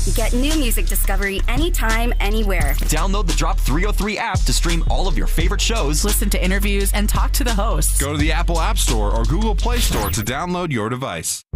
Get new music discovery anytime, anywhere. Download the Drop 303 app to stream all of your favorite shows. Listen to interviews and talk to the hosts. Go to the Apple App Store or Google Play Store to download your device.